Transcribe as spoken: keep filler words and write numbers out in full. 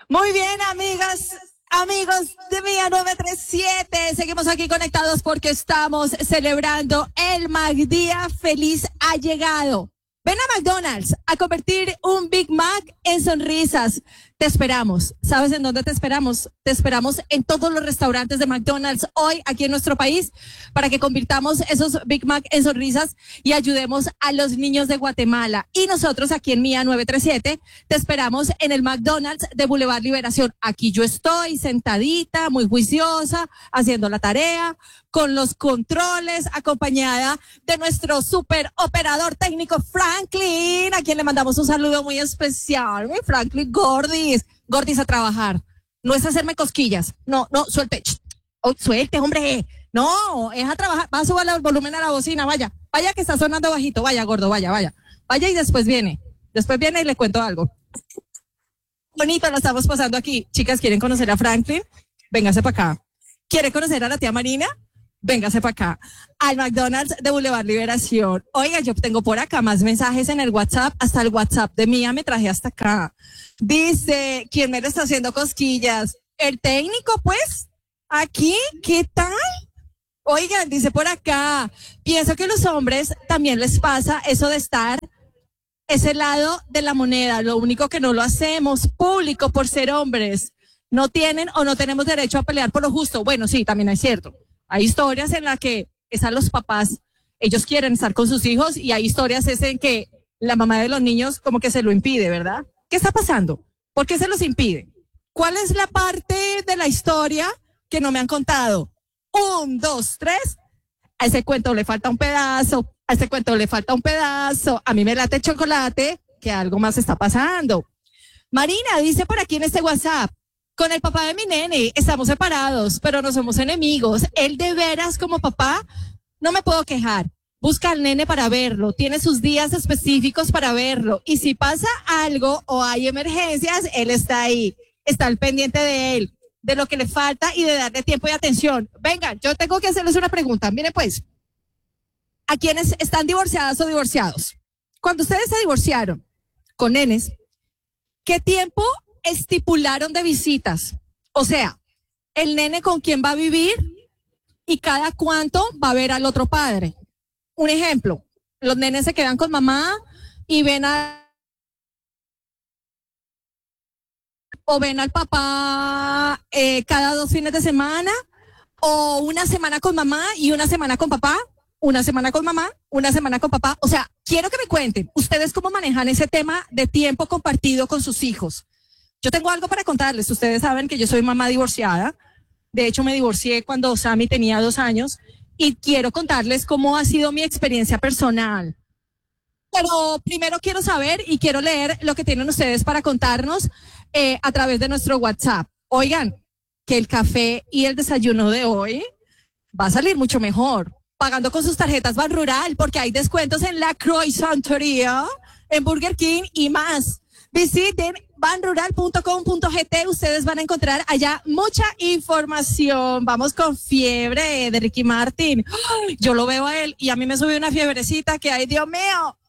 Muy bien, amigas, amigos de Mía nueve tres siete. Seguimos aquí conectados porque estamos celebrando el McDía Feliz ha llegado. Ven a McDonald's a convertir un Big Mac en sonrisas. Te esperamos. ¿Sabes en dónde te esperamos? Te esperamos en todos los restaurantes de McDonald's hoy aquí en nuestro país para que convirtamos esos Big Mac en sonrisas y ayudemos a los niños de Guatemala. Y nosotros aquí en Mía nueve tres siete te esperamos en el McDonald's de Boulevard Liberación. Aquí yo estoy sentadita, muy juiciosa, haciendo la tarea, con los controles, acompañada de nuestro super operador técnico Franklin, a quien le mandamos un saludo muy especial. Mi Franklin Gordis. Gordis a trabajar. No es hacerme cosquillas. No, no, suelte. Oh, suelte, hombre. No, es a trabajar. Va a subir el volumen a la bocina. Vaya, vaya que está sonando bajito. Vaya, gordo, vaya, vaya. Vaya y después viene. Después viene y le cuento algo. Bonito, lo estamos pasando aquí. Chicas, ¿quieren conocer a Franklin? Véngase para acá. ¿Quiere conocer a la tía Marina? Véngase para acá, al McDonald's de Boulevard Liberación. Oiga, yo tengo por acá más mensajes en el WhatsApp, hasta el WhatsApp de Mía me traje hasta acá. Dice, ¿quién me lo está haciendo cosquillas? El técnico, pues, aquí, ¿qué tal? Oigan, dice por acá, pienso que a los hombres también les pasa eso de estar ese lado de la moneda, lo único que no lo hacemos público por ser hombres. No tienen o no tenemos derecho a pelear por lo justo. Bueno, sí, también es cierto. Hay historias en las que están los papás, ellos quieren estar con sus hijos y hay historias es en que la mamá de los niños como que se lo impide, ¿verdad? ¿Qué está pasando? ¿Por qué se los impide? ¿Cuál es la parte de la historia que no me han contado? Un, dos, tres. A ese cuento le falta un pedazo, a ese cuento le falta un pedazo, a mí me late el chocolate, que algo más está pasando. Marina dice por aquí en este WhatsApp, con el papá de mi nene estamos separados, pero no somos enemigos. Él de veras como papá, no me puedo quejar. Busca al nene para verlo, tiene sus días específicos para verlo. Y si pasa algo o hay emergencias, él está ahí, está al pendiente de él, de lo que le falta y de darle tiempo y atención. Venga, yo tengo que hacerles una pregunta. Mire pues, a quienes están divorciadas o divorciados, cuando ustedes se divorciaron con nenes, ¿qué tiempo estipularon de visitas? O sea, el nene con quién va a vivir y cada cuánto va a ver al otro padre. Un ejemplo, los nenes se quedan con mamá y ven a o ven al papá eh, cada dos fines de semana, o una semana con mamá y una semana con papá, una semana con mamá, una semana con papá. O sea, quiero que me cuenten, ustedes cómo manejan ese tema de tiempo compartido con sus hijos. Yo tengo algo para contarles. Ustedes saben que yo soy mamá divorciada. De hecho, me divorcié cuando Sammy tenía dos años y quiero contarles cómo ha sido mi experiencia personal. Pero primero quiero saber y quiero leer lo que tienen ustedes para contarnos eh, a través de nuestro WhatsApp. Oigan, que el café y el desayuno de hoy va a salir mucho mejor. Pagando con sus tarjetas Ban Rural, porque hay descuentos en la croissantería, en Burger King y más. Visiten ban rural punto com punto gt, ustedes van a encontrar allá mucha información. Vamos con Fiebre de Ricky Martin. Yo lo veo a él y a mí me subió una fiebrecita que, ay Dios mío,